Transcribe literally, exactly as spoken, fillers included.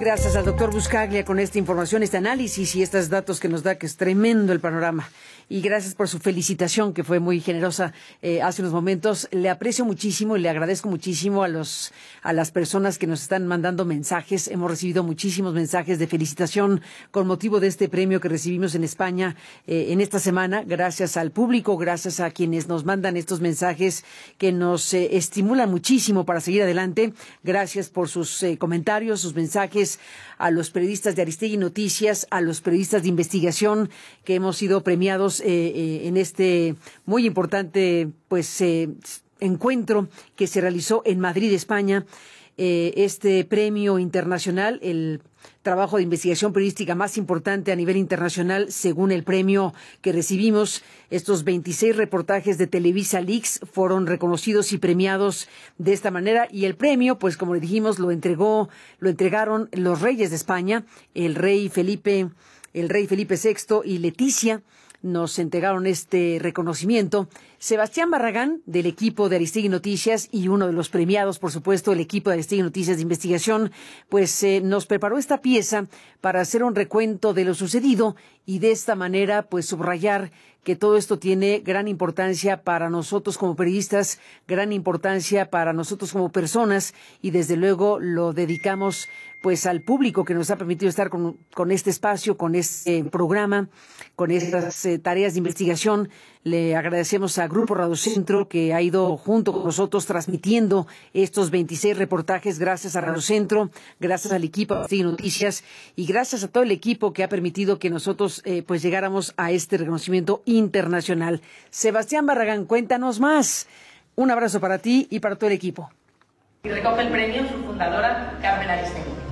Gracias al doctor Buscaglia con esta información, este análisis y estos datos que nos da, que es tremendo el panorama. Y gracias por su felicitación, que fue muy generosa eh, hace unos momentos. Le aprecio muchísimo y le agradezco muchísimo a los a las personas que nos están mandando mensajes. Hemos recibido muchísimos mensajes de felicitación con motivo de este premio que recibimos en España eh, en esta semana. Gracias al público, gracias a quienes nos mandan estos mensajes que nos eh, estimulan muchísimo para seguir adelante. Gracias por sus eh, comentarios, sus mensajes, a los periodistas de Aristegui Noticias, a los periodistas de investigación que hemos sido premiados eh, eh, en este muy importante pues eh, encuentro que se realizó en Madrid, España. Eh, este premio internacional, el trabajo de investigación periodística más importante a nivel internacional, según el premio que recibimos. Estos veintiséis reportajes de Televisa Leaks fueron reconocidos y premiados de esta manera. Y el premio, pues como le dijimos, lo entregó, lo entregaron los reyes de España, el rey Felipe, el rey Felipe sexto y Leticia. Nos entregaron este reconocimiento. Sebastián Barragán, del equipo de Aristegui Noticias y uno de los premiados, por supuesto, el equipo de Aristegui Noticias de Investigación, pues eh, nos preparó esta pieza para hacer un recuento de lo sucedido y de esta manera, pues subrayar que todo esto tiene gran importancia para nosotros como periodistas, gran importancia para nosotros como personas y desde luego lo dedicamos pues al público que nos ha permitido estar con, con este espacio, con este programa, con estas eh, tareas de investigación. Le agradecemos a Grupo Radiocentro que ha ido junto con nosotros transmitiendo estos veintiséis reportajes. Gracias a Radiocentro, gracias al equipo de Aristegui Noticias y gracias a todo el equipo que ha permitido que nosotros eh, pues llegáramos a este reconocimiento internacional. Sebastián Barragán, cuéntanos más. Un abrazo para ti y para todo el equipo. Y recoge el premio su fundadora, Carmen Aristegui.